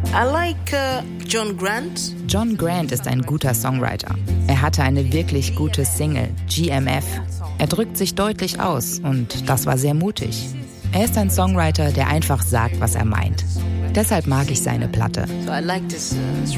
I like John Grant. John Grant ist ein guter Songwriter. Er hatte eine wirklich gute Single, GMF. Er drückt sich deutlich aus und das war sehr mutig. Er ist ein Songwriter, der einfach sagt, was er meint. Deshalb mag ich seine Platte. So I like this